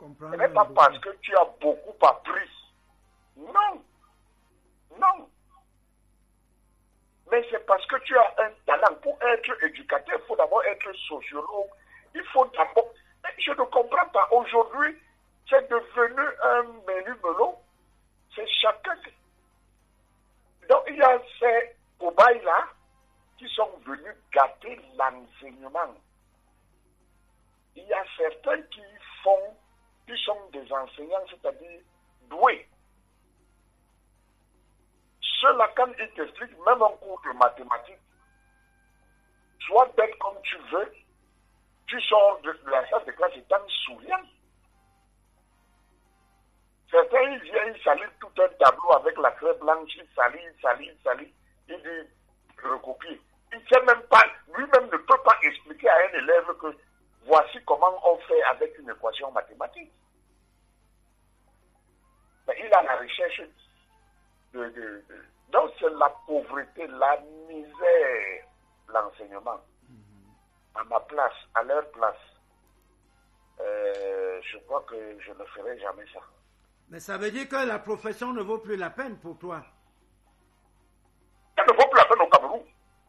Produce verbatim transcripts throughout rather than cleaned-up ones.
Ce n'est pas parce que tu as beaucoup appris. Non. Non. Mais c'est parce que tu as un talent. Pour être éducateur, il faut d'abord être sociologue. Il faut d'abord... Je ne comprends pas. Aujourd'hui, c'est devenu un menu melon. C'est chacun. Donc, il y a ces cobayes-là qui sont venus gâter l'enseignement. Il y a certains qui font, qui sont des enseignants, c'est-à-dire doués. Ceux-là, quand ils t'expliquent, même en cours de mathématiques, sois bête comme tu veux, tu sors de la salle de classe et t'en souviens. Certains, ils viennent, ils salissent tout un tableau avec la craie blanche, ils salissent, ils salissent, ils salissent, ils disent recopier. Il ne sait même pas, lui-même ne peut pas expliquer à un élève que voici comment on fait avec une équation mathématique. Mais il a la recherche de... de, de donc c'est la pauvreté, la misère, l'enseignement. Mm-hmm. À ma place, à leur place, euh, je crois que je ne ferai jamais ça. Mais ça veut dire que la profession ne vaut plus la peine pour toi. Elle ne vaut plus la peine au Cameroun.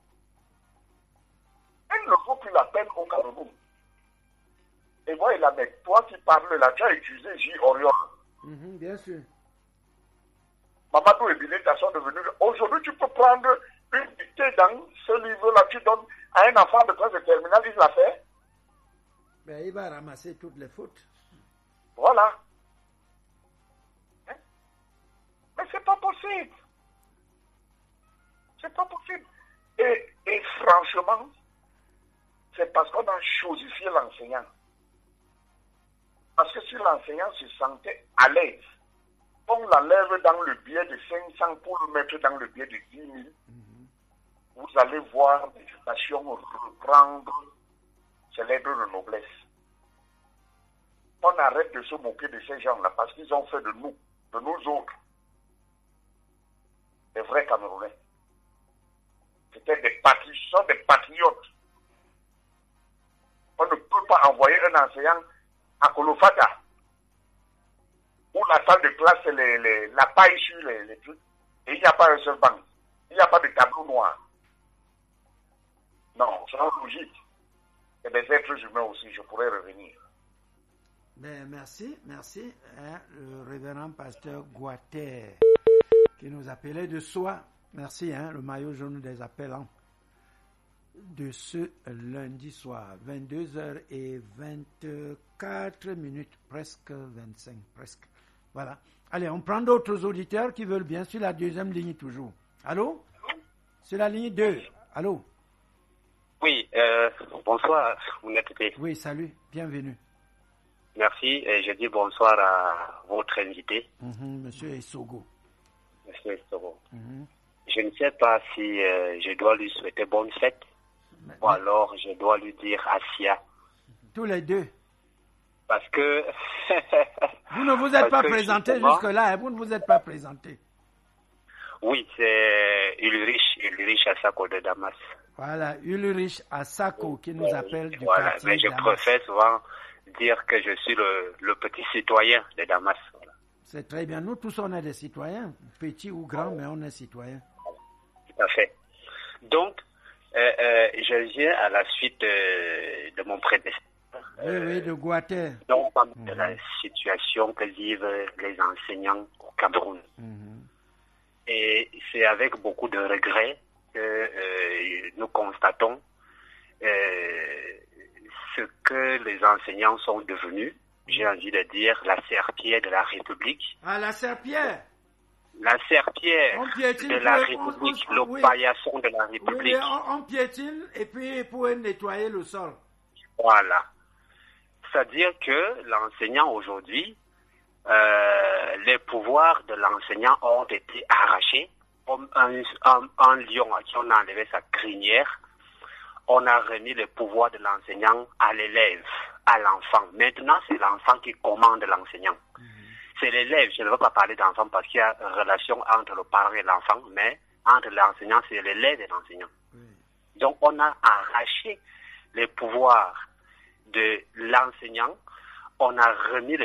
Elle ne vaut plus la peine au Cameroun. Et moi, là, mais toi qui parles là, tu as utilisé J. Oriol. Mm-hmm, bien sûr. Mamadou et Bineta sont devenus... Aujourd'hui, tu peux prendre une dictée dans ce livre-là, tu donnes à un enfant de classe de terminale, il l'a fait. Ben, il va ramasser toutes les fautes. Voilà. Hein? Mais c'est pas possible. C'est pas possible. Et, et franchement, c'est parce qu'on a chosifié l'enseignant. Parce que si l'enseignant se sentait à l'aise, on l'enlève dans le biais de cinq cents pour le mettre dans le biais de dix mille. Mm-hmm. Vous allez voir l'éducation reprendre ses lettres de noblesse. On arrête de se moquer de ces gens-là parce qu'ils ont fait de nous, de nous autres, des vrais Camerounais. C'était des patriotes, des patriotes. On ne peut pas envoyer un enseignant à Kolofata, où la salle de classe, c'est les, les, la paille sur les, les trucs, et il n'y a pas un seul banc. Il n'y a pas de tableau noir. Non, c'est logique. Et des êtres humains aussi, je pourrais revenir. Ben, merci, merci. Hein, le révérend pasteur Guater, qui nous appelait de soi. Merci, hein, le maillot jaune des appelants. De ce lundi soir, vingt-deux heures vingt-quatre minutes, presque vingt-cinq, presque. Voilà. Allez, on prend d'autres auditeurs qui veulent bien sur la deuxième ligne toujours. Allô? Sur la ligne deux. Allô? Oui, euh, bonsoir, Honnêteté. Oui, salut, bienvenue. Merci, et je dis bonsoir à votre invité. Mm-hmm, Monsieur Essogo. Monsieur Essogo. Mm-hmm. Je ne sais pas si euh, je dois lui souhaiter bonne fête, mais, ou alors je dois lui dire Asia. Tous les deux. Parce que... vous ne vous êtes pas présenté justement... jusque-là, hein, vous ne vous êtes pas présenté. Oui, c'est Ulrich, Ulrich Asako de Damas. Voilà, Ulrich Asako qui nous appelle du voilà, quartier mais je Damas. préfère souvent dire que je suis le, le petit citoyen de Damas. Voilà. C'est très bien, nous tous on est des citoyens, petits ou grands, mais on est citoyens. Tout à fait. Donc, euh, euh, je viens à la suite euh, de mon prédécesseur. Oui, oui, de Guater. Donc, de mm-hmm. la situation que vivent les enseignants au Cameroun. Mm-hmm. Et c'est avec beaucoup de regrets que euh, nous constatons euh, ce que les enseignants sont devenus. J'ai envie de dire la serpillière de la République. Ah, la serpillière? La serpillière de la République, le oui. paillasson de la République. Oui, on, on piétine et puis pour nettoyer le sol. Voilà. C'est-à-dire que l'enseignant aujourd'hui, euh, les pouvoirs de l'enseignant ont été arrachés. Comme un, un, un lion à qui on a enlevé sa crinière, on a remis les pouvoirs de l'enseignant à l'élève, à l'enfant. Maintenant, c'est l'enfant qui commande l'enseignant. Mmh. C'est l'élève, je ne veux pas parler d'enfant parce qu'il y a une relation entre le parent et l'enfant, mais entre l'enseignant, c'est l'élève et l'enseignant. Mmh. Donc, on a arraché les pouvoirs de l'enseignant, on a remis les